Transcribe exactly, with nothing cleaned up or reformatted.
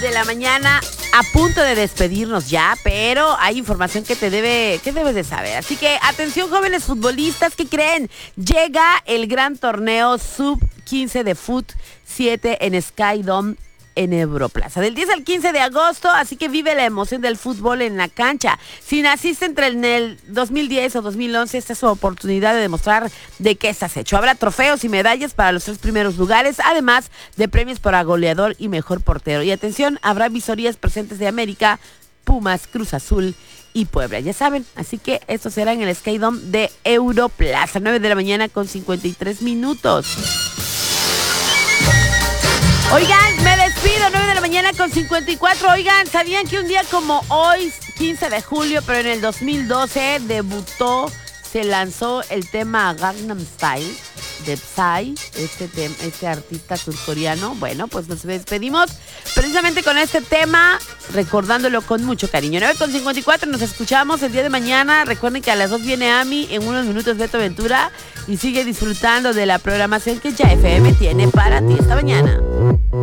de la mañana, a punto de despedirnos ya, pero hay información que te debe, que debes de saber. Así que atención, jóvenes futbolistas, ¿qué creen? Llega el gran torneo sub quince de Fut siete en Skydome en Europlaza, del diez al quince de agosto, así que vive la emoción del fútbol en la cancha. Si naciste entre en el dos mil diez o dos mil once, esta es su oportunidad de demostrar de qué estás hecho. Habrá trofeos y medallas para los tres primeros lugares, además de premios para goleador y mejor portero. Y atención, habrá visorías presentes de América, Pumas, Cruz Azul y Puebla, ya saben. Así que esto será en el Skydome de Europlaza, nueve de la mañana con cincuenta y tres minutos. Oigan, me despido, nueve de la mañana con cincuenta y cuatro. Oigan, ¿sabían que un día como hoy, quince de julio, pero en el dos mil doce, debutó, se lanzó el tema Gangnam Style de Psy, este, tem- este artista surcoreano? Bueno, pues nos despedimos precisamente con este tema, recordándolo con mucho cariño. nueve con cincuenta y cuatro, nos escuchamos el día de mañana. Recuerden que a las dos viene Ami, en unos minutos Beto Ventura, y sigue disfrutando de la programación que Ya F M tiene para ti esta mañana.